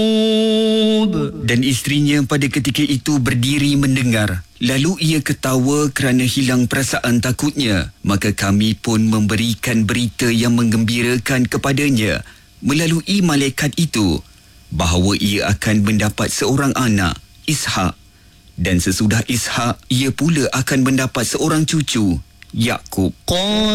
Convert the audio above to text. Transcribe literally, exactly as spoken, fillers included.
Dan isterinya pada ketika itu berdiri mendengar. Lalu ia ketawa kerana hilang perasaan takutnya. Maka kami pun memberikan berita yang menggembirakan kepadanya melalui malaikat itu bahawa ia akan mendapat seorang anak, Ishak. Dan sesudah Ishak, ia pula akan mendapat seorang cucu, Yakub.